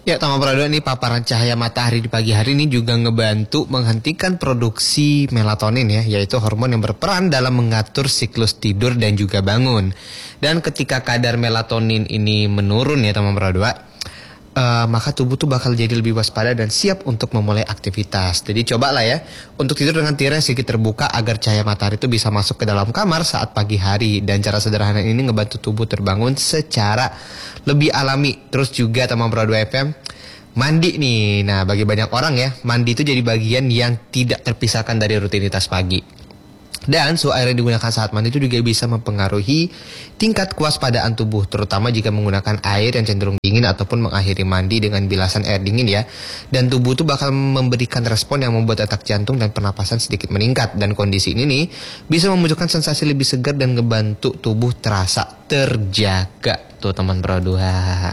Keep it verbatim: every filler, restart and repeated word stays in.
Ya, teman Pro dua, nih paparan cahaya matahari di pagi hari ini juga ngebantu menghentikan produksi melatonin ya, yaitu hormon yang berperan dalam mengatur siklus tidur dan juga bangun. Dan ketika kadar melatonin ini menurun ya teman Pro dua, Uh, maka tubuh tuh bakal jadi lebih waspada dan siap untuk memulai aktivitas. Jadi cobalah ya untuk tidur dengan tirai yang sedikit terbuka agar cahaya matahari itu bisa masuk ke dalam kamar saat pagi hari. Dan cara sederhana ini ngebantu tubuh terbangun secara lebih alami. Terus juga teman Pro dua F M, mandi nih. Nah, bagi banyak orang ya, mandi itu jadi bagian yang tidak terpisahkan dari rutinitas pagi. Dan suhu air yang digunakan saat mandi itu juga bisa mempengaruhi tingkat kewaspadaan tubuh, terutama jika menggunakan air yang cenderung dingin ataupun mengakhiri mandi dengan bilasan air dingin ya. Dan tubuh itu bakal memberikan respon yang membuat detak jantung dan pernapasan sedikit meningkat. Dan kondisi ini nih bisa memunculkan sensasi lebih segar dan ngebantu tubuh terasa terjaga. Tuh teman Pro dua.